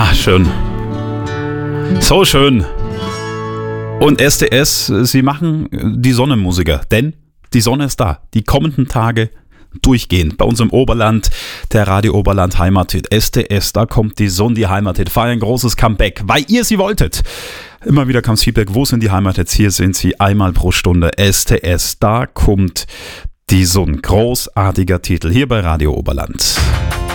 Ah, schön. So schön. Und STS, sie machen die Sonnenmusiker, denn die Sonne ist da. Die kommenden Tage durchgehend. Bei uns im Oberland, der Radio Oberland Heimathit, STS, da kommt die Sonne, die Heimathit, feiern ein großes Comeback, weil ihr sie wolltet. Immer wieder kam das Feedback, wo sind die Heimathits? Hier sind sie einmal pro Stunde. STS, da kommt die Sonne. Großartiger Titel hier bei Radio Oberland.